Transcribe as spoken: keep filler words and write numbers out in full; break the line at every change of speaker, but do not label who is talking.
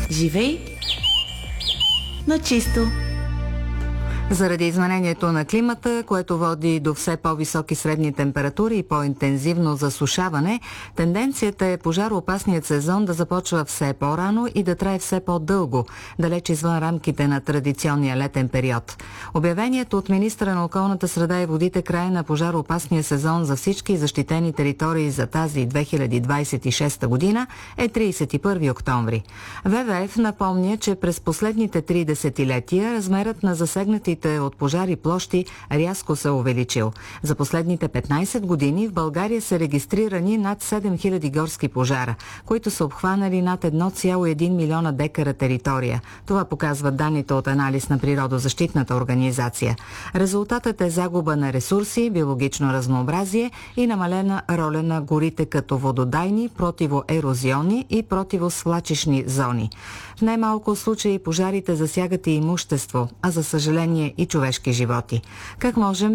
Живей на чисто.
Заради изменението на климата, което води до все по-високи средни температури и по-интензивно засушаване, тенденцията е пожароопасният сезон да започва все по-рано и да трае все по-дълго, далеч извън рамките на традиционния летен период. Обявението от министъра на околната среда и водите край на пожароопасния сезон за всички защитени територии за тази две хиляди двадесет и шеста година е тридесет и първи октомври. В В Ф напомня, че през последните три десетилетия размерът на засегнатите от пожари площи рязко се увеличил. За последните петнадесет години в България са регистрирани над седем хиляди горски пожара, които са обхванали над едно цяло и един милиона декара територия. Това показват данните от анализ на природозащитната организация. Резултатът е загуба на ресурси, биологично разнообразие и намалена роля на горите като вододайни, противоерозионни и противосвлачищни зони. В немалко случаи пожарите засягат и имущество, а за съжаление и човешки животи. Как можем